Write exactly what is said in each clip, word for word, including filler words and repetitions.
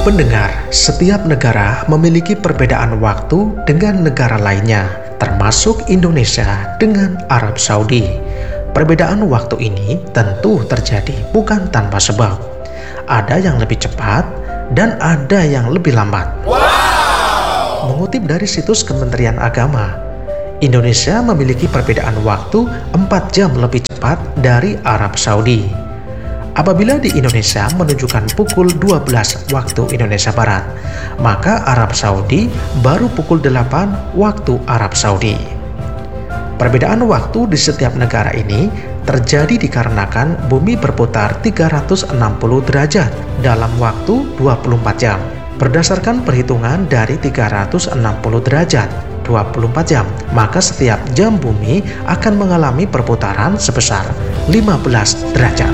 Pendengar, setiap negara memiliki perbedaan waktu dengan negara lainnya, termasuk Indonesia dengan Arab Saudi. Perbedaan waktu ini tentu terjadi bukan tanpa sebab. Ada yang lebih cepat dan ada yang lebih lambat. Wow! Mengutip dari situs Kementerian Agama, Indonesia memiliki perbedaan waktu empat jam lebih cepat dari Arab Saudi. Apabila di Indonesia menunjukkan pukul dua belas waktu Indonesia Barat, maka Arab Saudi baru pukul delapan waktu Arab Saudi. Perbedaan waktu di setiap negara ini terjadi dikarenakan bumi berputar tiga ratus enam puluh derajat dalam waktu dua puluh empat jam. Berdasarkan perhitungan dari tiga ratus enam puluh derajat dua puluh empat jam, maka setiap jam bumi akan mengalami perputaran sebesar lima belas derajat.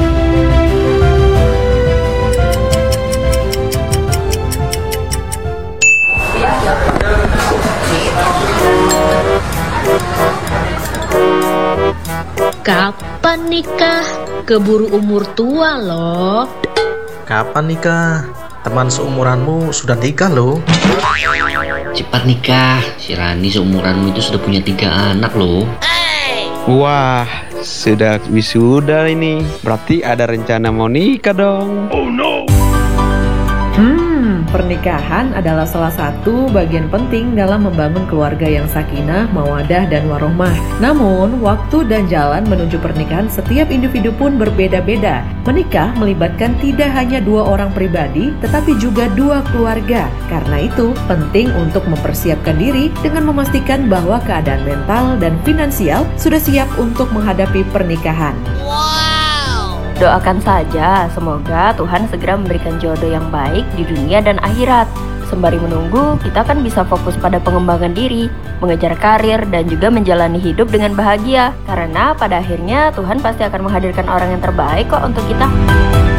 Kapan nikah? Keburu umur tua loh. Kapan nikah? Teman seumuranmu sudah nikah loh. Cepat nikah, si Rani seumuranmu itu sudah punya tiga anak loh. Wah, sudah wisuda ini. Berarti ada rencana mau nikah dong. Oh no. Hmm, pernikahan adalah salah satu bagian penting dalam membangun keluarga yang sakinah, mawadah, dan warohmah. Namun, waktu dan jalan menuju pernikahan setiap individu pun berbeda-beda. Menikah melibatkan tidak hanya dua orang pribadi, tetapi juga dua keluarga. Karena itu, penting untuk mempersiapkan diri dengan memastikan bahwa keadaan mental dan finansial sudah siap untuk menghadapi pernikahan. Doakan saja, semoga Tuhan segera memberikan jodoh yang baik di dunia dan akhirat. Sembari menunggu, kita kan bisa fokus pada pengembangan diri, mengejar karir, dan juga menjalani hidup dengan bahagia. Karena pada akhirnya Tuhan pasti akan menghadirkan orang yang terbaik kok untuk kita.